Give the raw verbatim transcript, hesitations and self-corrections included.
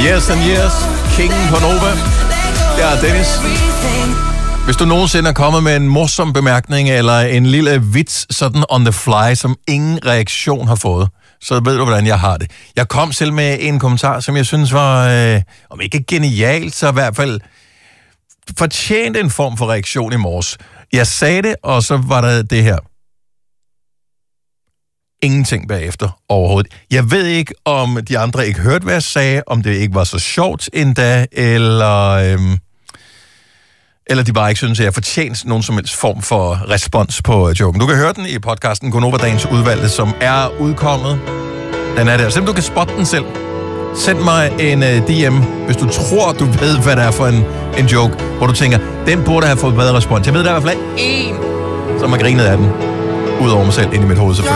Yes and yes. King på Nova. Ja, Dennis. Hvis du nogensinde er kommet med en morsom bemærkning eller en lille vits sådan on the fly, som ingen reaktion har fået, så ved du, hvordan jeg har det. Jeg kom selv med en kommentar, som jeg synes var, øh, om ikke genialt, så i hvert fald fortjente en form for reaktion i morges. Jeg sagde det, og så var der det her. Ingenting bagefter overhovedet. Jeg ved ikke, om de andre ikke hørte, hvad jeg sagde, om det ikke var så sjovt endda, eller, øhm, eller de bare ikke synes, at jeg fortjente nogen som helst form for respons på joken. Du kan høre den i podcasten Gonova Dagens Udvalgte, som er udkommet. Den er der. Selvom du kan spotte den selv. Send mig en uh, D M, hvis du tror, du ved, hvad det er for en, en joke, hvor du tænker, den burde have fået bedre respons. Jeg ved, der er i hvert fald én, som har grinet af den. Udover mig selv ind i mit hoved, selvfølgelig.